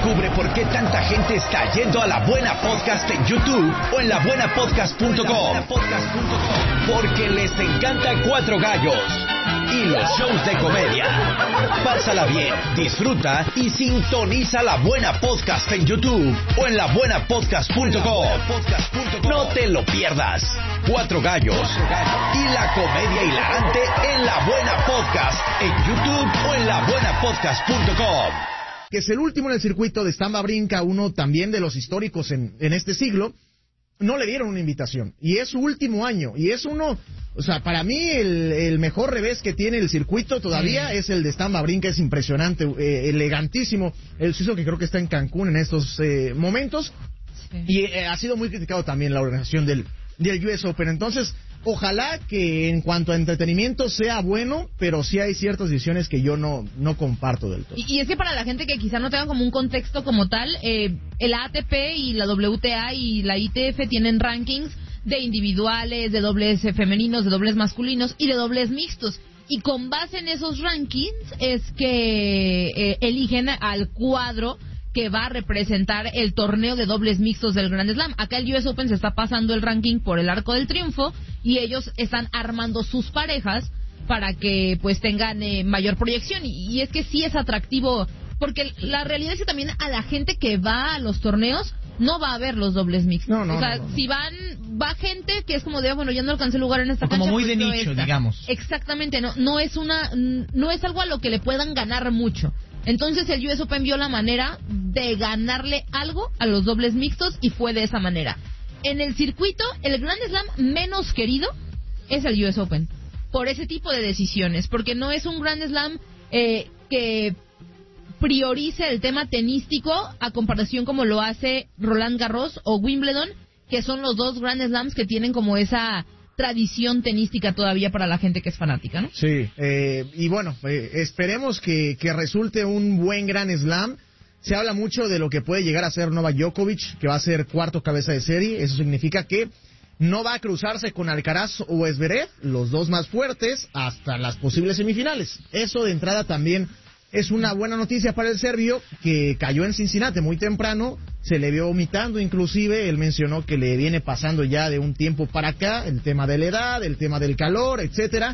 Descubre por qué tanta gente está yendo a La Buena Podcast en YouTube o en labuenapodcast.com. Porque les encanta Cuatro Gallos y los shows de comedia. Pásala bien, disfruta y sintoniza La Buena Podcast en YouTube o en labuenapodcast.com. No te lo pierdas. Cuatro Gallos y la comedia hilarante en La Buena Podcast en YouTube o en labuenapodcast.com. Que es el último en el circuito de Samba Brinca, uno también de los históricos en este siglo. No le dieron una invitación, y es su último año, y es uno, o sea, para mí el mejor revés que tiene el circuito todavía es el de Samba Brinca, es impresionante, elegantísimo, el suizo que creo que está en Cancún en estos momentos, y ha sido muy criticado también la organización del US Open. Entonces, ojalá que en cuanto a entretenimiento sea bueno, pero sí hay ciertas decisiones que yo no comparto del todo. Y es que para la gente que quizá no tenga como un contexto como tal, el ATP y la WTA y la ITF tienen rankings de individuales, de dobles femeninos, de dobles masculinos y de dobles mixtos. Y con base en esos rankings es que eligen al cuadro que va a representar el torneo de dobles mixtos del Grand Slam. Acá el US Open se está pasando el ranking por el Arco del Triunfo y ellos están armando sus parejas para que pues tengan mayor proyección. Y es que sí es atractivo, porque la realidad es que también a la gente que va a los torneos no va a ver los dobles mixtos. O sea, si va gente que es como de, bueno, ya no alcancé lugar en esta cancha. Como muy pues de nicho, digamos. Exactamente, no es algo a lo que le puedan ganar mucho. Entonces el US Open vio la manera de ganarle algo a los dobles mixtos y fue de esa manera. En el circuito, el Grand Slam menos querido es el US Open, por ese tipo de decisiones, porque no es un Grand Slam que priorice el tema tenístico a comparación como lo hace Roland Garros o Wimbledon, que son los dos Grand Slams que tienen como esa tradición tenística todavía para la gente que es fanática, ¿no? Sí, y bueno, esperemos que resulte un buen Grand Slam. Se habla mucho de lo que puede llegar a ser Novak Djokovic, que va a ser cuarto cabeza de serie. Eso significa que no va a cruzarse con Alcaraz o Zverev, los dos más fuertes, hasta las posibles semifinales. Eso de entrada también es una buena noticia para el serbio, que cayó en Cincinnati muy temprano, se le vio vomitando inclusive, él mencionó que le viene pasando ya de un tiempo para acá, el tema de la edad, el tema del calor, etcétera,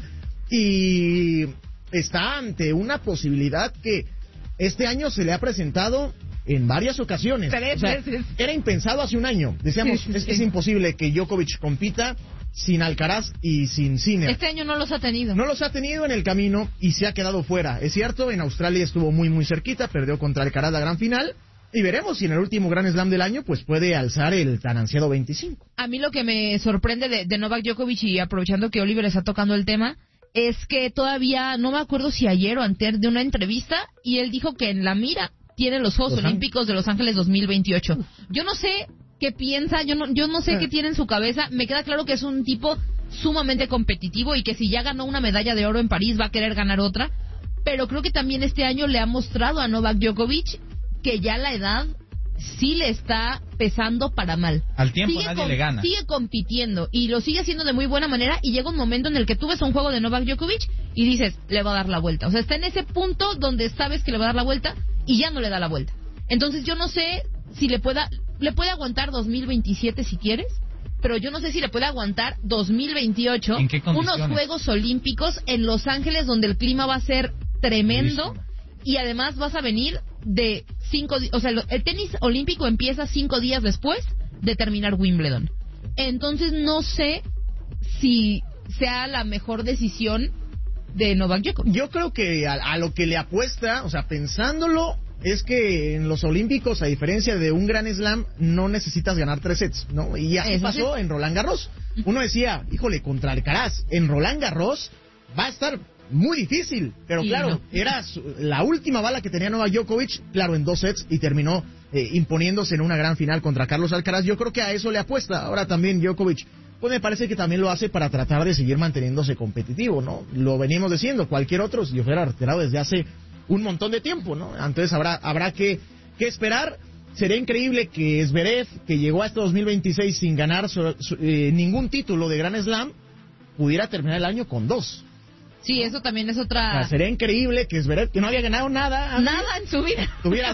y está ante una posibilidad que este año se le ha presentado en varias ocasiones. O sea, era impensado hace un año, decíamos, es imposible que Djokovic compita sin Alcaraz y sin Sinner. Este año no los ha tenido. No los ha tenido en el camino y se ha quedado fuera. Es cierto, en Australia estuvo muy muy cerquita, perdió contra Alcaraz la gran final. Y veremos si en el último Grand Slam del año pues puede alzar el tan ansiado 25. A mí lo que me sorprende de Novak Djokovic, y aprovechando que Oliver está tocando el tema, es que todavía, no me acuerdo si ayer o antes de una entrevista, y él dijo que en la mira tiene los Juegos Olímpicos de Los Ángeles 2028. Yo no sé qué piensa, yo no sé qué tiene en su cabeza. Me queda claro que es un tipo sumamente competitivo y que si ya ganó una medalla de oro en París va a querer ganar otra, pero creo que también este año le ha mostrado a Novak Djokovic que ya la edad sí le está pesando para mal. Al tiempo nadie le gana. Sigue compitiendo y lo sigue haciendo de muy buena manera, y llega un momento en el que tú ves un juego de Novak Djokovic y dices, le va a dar la vuelta. O sea, está en ese punto donde sabes que le va a dar la vuelta y ya no le da la vuelta. Entonces yo no sé si le puede aguantar 2027 si quieres, pero yo no sé si le puede aguantar 2028. ¿En qué condiciones? Unos Juegos Olímpicos en Los Ángeles donde el clima va a ser tremendo. Buenísimo. Y además vas a venir de 5 días, o sea, el tenis olímpico empieza 5 días después de terminar Wimbledon. Entonces no sé si sea la mejor decisión de Novak Djokovic. Yo creo que a lo que le apuesta, o sea, pensándolo, es que en los Olímpicos, a diferencia de un Grand Slam, no necesitas ganar 3 sets, ¿no? Y así pasó en Roland Garros. Uno decía, híjole, contra Alcaraz, en Roland Garros va a estar muy difícil, pero sí, claro, era la última bala que tenía Novak Djokovic, claro, en 2 sets, y terminó imponiéndose en una gran final contra Carlos Alcaraz. Yo creo que a eso le apuesta. Ahora también Djokovic, pues me parece que también lo hace para tratar de seguir manteniéndose competitivo, ¿no? Lo venimos diciendo, cualquier otro si fuera retirado desde hace un montón de tiempo, ¿no? Entonces habrá que esperar. Sería increíble que Zverev, que llegó hasta 2026 sin ganar ningún título de Grand Slam, pudiera terminar el año con 2. Sí, eso también es otra... O sea, sería increíble que Zverev, que no había ganado nada en su vida, tuviera